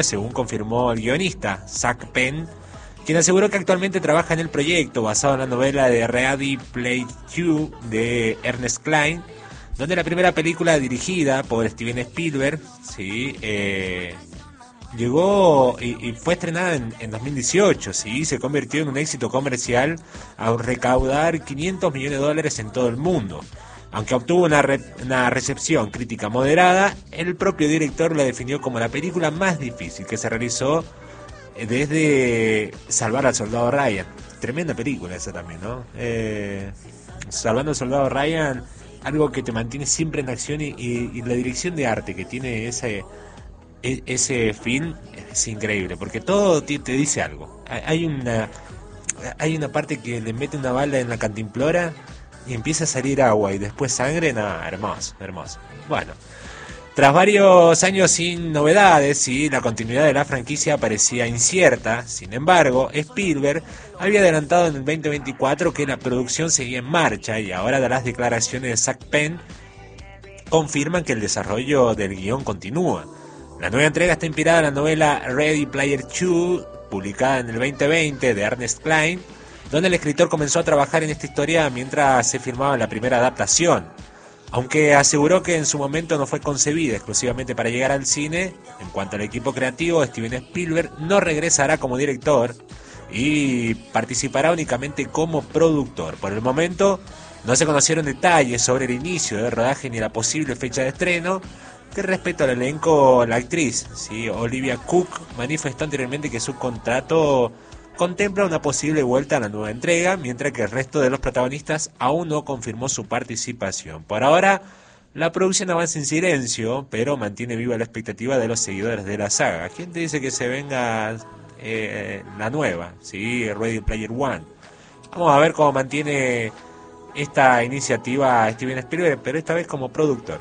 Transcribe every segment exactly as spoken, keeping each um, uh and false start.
según confirmó el guionista, Zach Penn, quien aseguró que actualmente trabaja en el proyecto basado en la novela de Ready Player Two de Ernest Cline, donde la primera película dirigida por Steven Spielberg, sí, eh, llegó y, y fue estrenada en, en dos mil dieciocho, sí, se convirtió en un éxito comercial al recaudar quinientos millones de dólares en todo el mundo. Aunque obtuvo una, re, una recepción crítica moderada, el propio director la definió como la película más difícil que se realizó desde Salvar al Soldado Ryan. Tremenda película esa también, ¿no? Eh, Salvando al Soldado Ryan, algo que te mantiene siempre en acción y, y, y la dirección de arte que tiene ese, ese film es increíble, porque todo te, te dice algo. Hay una, hay una parte que le mete una bala en la cantimplora y empieza a salir agua y después sangre. Nada, hermoso, hermoso. Bueno, tras varios años sin novedades y la continuidad de la franquicia parecía incierta, sin embargo, Spielberg había adelantado en el veinte veinticuatro que la producción seguía en marcha y ahora de las declaraciones de Zach Penn confirman que el desarrollo del guión continúa. La nueva entrega está inspirada en la novela Ready Player Two, publicada en el veinte veinte de Ernest Cline, donde el escritor comenzó a trabajar en esta historia mientras se filmaba la primera adaptación. Aunque aseguró que en su momento no fue concebida exclusivamente para llegar al cine, en cuanto al equipo creativo, Steven Spielberg no regresará como director y participará únicamente como productor. Por el momento, no se conocieron detalles sobre el inicio del rodaje ni la posible fecha de estreno, que respecto al elenco, la actriz, ¿sí? Olivia Cook, manifestó anteriormente que su contrato contempla una posible vuelta a la nueva entrega, mientras que el resto de los protagonistas aún no confirmó su participación. Por ahora, la producción avanza en silencio, pero mantiene viva la expectativa de los seguidores de la saga. ¿Quién te dice que se venga eh, la nueva? ¿Sí? Ready Player One. Vamos a ver cómo mantiene esta iniciativa Steven Spielberg, pero esta vez como productor.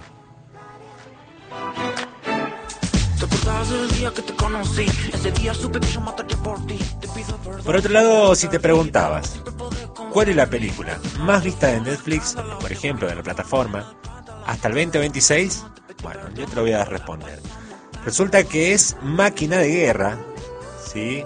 Por otro lado, si te preguntabas, ¿cuál es la película más vista de Netflix, por ejemplo, de la plataforma, hasta el veinte veintiséis? Bueno, yo te lo voy a responder. Resulta que es Máquina de Guerra, ¿sí?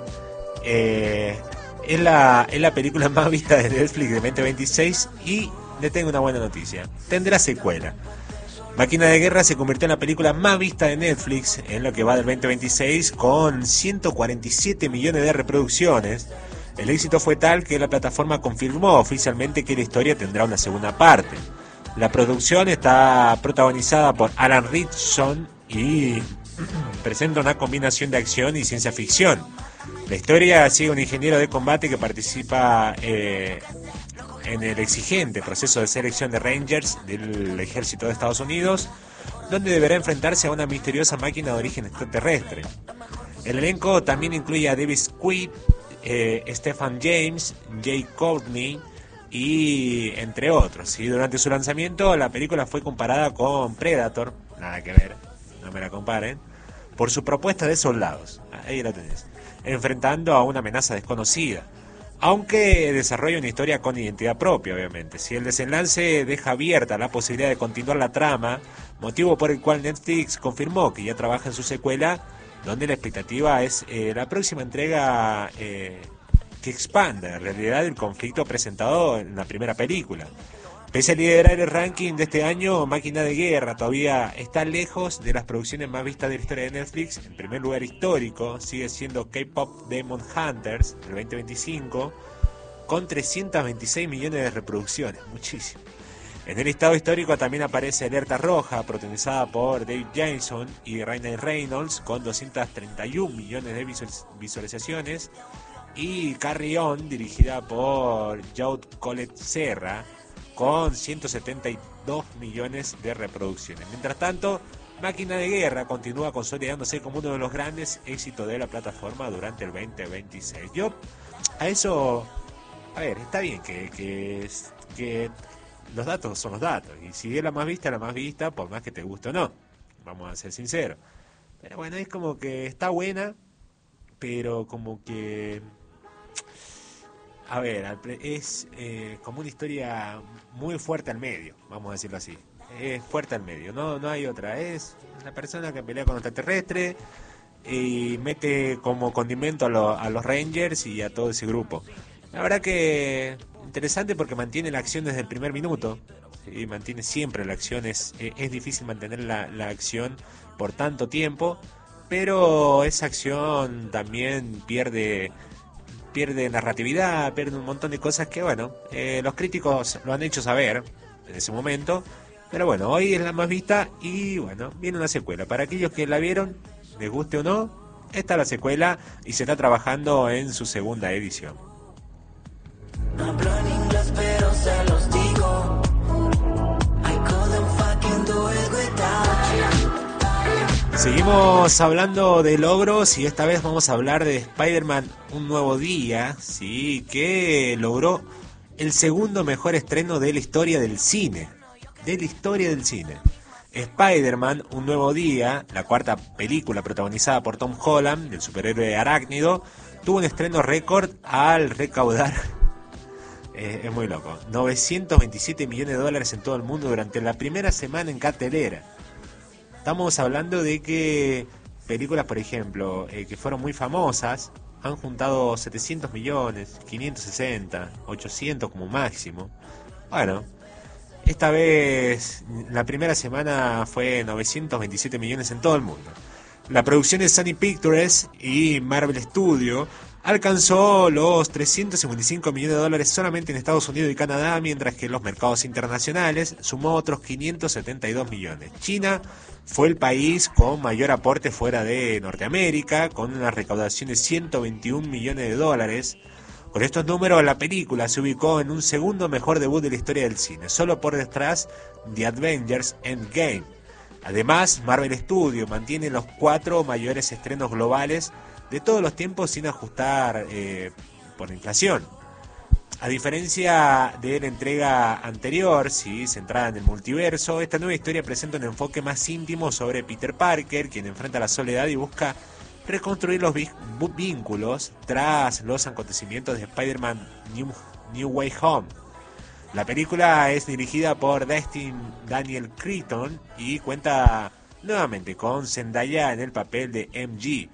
Eh, es, la, es la película más vista de Netflix de veinte veintiséis y le tengo una buena noticia. Tendrá secuela. Máquina de Guerra se convirtió en la película más vista de Netflix en lo que va del veinte veintiséis con ciento cuarenta y siete millones de reproducciones. El éxito fue tal que la plataforma confirmó oficialmente que la historia tendrá una segunda parte. La producción está protagonizada por Alan Ritchson y presenta una combinación de acción y ciencia ficción. La historia sigue a un ingeniero de combate que participa eh, en el exigente proceso de selección de Rangers del ejército de Estados Unidos, donde deberá enfrentarse a una misteriosa máquina de origen extraterrestre. El elenco también incluye a David Quaid, eh, Stephen James, Jay Courtney y entre otros. Y durante su lanzamiento la película fue comparada con Predator, nada que ver, no me la comparen, por su propuesta de soldados, ahí la tenés, enfrentando a una amenaza desconocida. Aunque desarrolla una historia con identidad propia, obviamente. Si el desenlace deja abierta la posibilidad de continuar la trama, motivo por el cual Netflix confirmó que ya trabaja en su secuela, donde la expectativa es eh, la próxima entrega eh, que expanda en realidad el conflicto presentado en la primera película. Pese a liderar el ranking de este año, Máquina de Guerra todavía está lejos de las producciones más vistas de la historia de Netflix. En primer lugar histórico sigue siendo K-Pop Demon Hunters del veinte veinticinco con trescientos veintiséis millones de reproducciones, muchísimo. En el listado histórico también aparece Alerta Roja, protagonizada por David Jason y Ryan Reynolds con doscientos treinta y un millones de visualizaciones, y Carry On, dirigida por Jaude Colette Serra, con ciento setenta y dos millones de reproducciones. Mientras tanto, Máquina de Guerra continúa consolidándose como uno de los grandes éxitos de la plataforma durante el veinte veintiséis. Yo, a eso, a ver, está bien que, que, que los datos son los datos, y si es la más vista, la más vista, por más que te guste o no, vamos a ser sinceros. Pero bueno, es como que está buena, pero como que... A ver, es eh, como una historia muy fuerte al medio, vamos a decirlo así. Es fuerte al medio, no no hay otra. Es una persona que pelea con un extraterrestre y mete como condimento a, lo, a los Rangers y a todo ese grupo. La verdad que interesante porque mantiene la acción desde el primer minuto, ¿sí? Mantiene siempre la acción, es, es difícil mantener la, la acción por tanto tiempo, pero esa acción también pierde pierde narratividad, pierde un montón de cosas que, bueno, eh, los críticos lo han hecho saber en ese momento, pero bueno, hoy es la más vista y, bueno, viene una secuela. Para aquellos que la vieron, les guste o no, está la secuela y se está trabajando en su segunda edición. No hablo en inglés, pero se los digo. I couldn't fucking do it without you. Seguimos hablando de logros y esta vez vamos a hablar de Spider-Man Un Nuevo Día, sí, que logró el segundo mejor estreno de la historia del cine, de la historia del cine. Spider-Man Un Nuevo Día, la cuarta película protagonizada por Tom Holland, el superhéroe arácnido, tuvo un estreno récord al recaudar, eh, es muy loco, novecientos veintisiete millones de dólares en todo el mundo durante la primera semana en cartelera. Estamos hablando de que películas, por ejemplo, eh, que fueron muy famosas, han juntado setecientos millones, quinientos sesenta, ochocientos como máximo. Bueno, esta vez la primera semana fue novecientos veintisiete millones en todo el mundo. La producción de Sony Pictures y Marvel Studios alcanzó los trescientos cincuenta y cinco millones de dólares solamente en Estados Unidos y Canadá, mientras que en los mercados internacionales sumó otros quinientos setenta y dos millones. China fue el país con mayor aporte fuera de Norteamérica, con una recaudación de ciento veintiún millones de dólares. Con estos números, la película se ubicó en un segundo mejor debut de la historia del cine, solo por detrás de Avengers Endgame. Además, Marvel Studios mantiene los cuatro mayores estrenos globales de todos los tiempos sin ajustar eh, por inflación. A diferencia de la entrega anterior, sí, centrada en el multiverso, esta nueva historia presenta un enfoque más íntimo sobre Peter Parker, quien enfrenta la soledad y busca reconstruir los vínculos tras los acontecimientos de Spider-Man New, New Way Home. La película es dirigida por Destin Daniel Cretton y cuenta nuevamente con Zendaya en el papel de M G.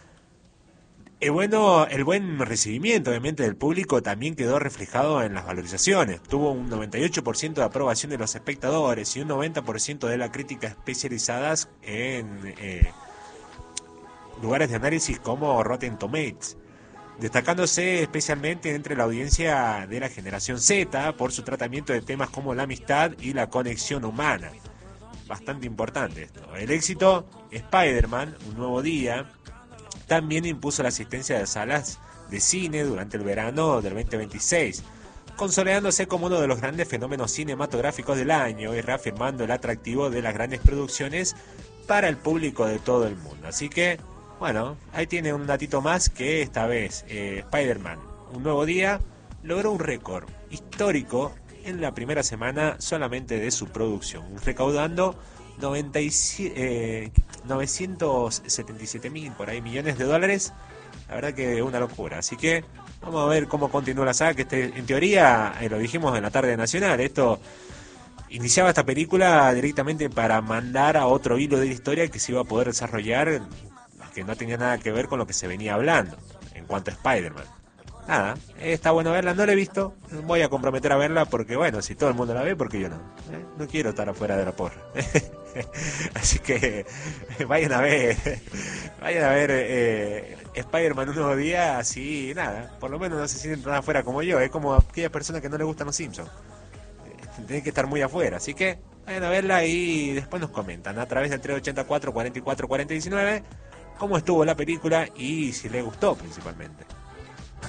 El, bueno, el buen recibimiento obviamente del público también quedó reflejado en las valorizaciones. Tuvo un noventa y ocho por ciento de aprobación de los espectadores y un noventa por ciento de la crítica especializadas en eh, lugares de análisis como Rotten Tomatoes, destacándose especialmente entre la audiencia de la generación Z por su tratamiento de temas como la amistad y la conexión humana. Bastante importante esto. El éxito Spider-Man, Un Nuevo Día, también impuso la asistencia de salas de cine durante el verano del veinte veintiséis, consolidándose como uno de los grandes fenómenos cinematográficos del año y reafirmando el atractivo de las grandes producciones para el público de todo el mundo. Así que, bueno, ahí tiene un datito más que esta vez eh, Spider-Man, Un Nuevo Día, logró un récord histórico en la primera semana solamente de su producción, recaudando noventa y siete, eh, novecientos setenta y siete mil por ahí millones de dólares. La verdad que es una locura. Así que vamos a ver cómo continúa la saga, que este, en teoría, eh, lo dijimos en la tarde nacional, esto iniciaba esta película directamente para mandar a otro hilo de la historia que se iba a poder desarrollar, que no tenía nada que ver con lo que se venía hablando en cuanto a Spider-Man. Nada, está bueno verla, no la he visto, voy a comprometer a verla porque, bueno, si todo el mundo la ve, porque yo no, ¿eh? No quiero estar afuera de la porra. Así que vayan a ver, vayan a ver eh, Spider-Man Un Nuevo Día, así, nada, por lo menos no se sienten tan afuera como yo, es como aquellas personas que no les gustan los Simpsons, eh, tienen que estar muy afuera, así que vayan a verla y después nos comentan a través del tres ochenta y cuatro, cuarenta y cuatro, cuarenta y diecinueve cómo estuvo la película y si les gustó principalmente.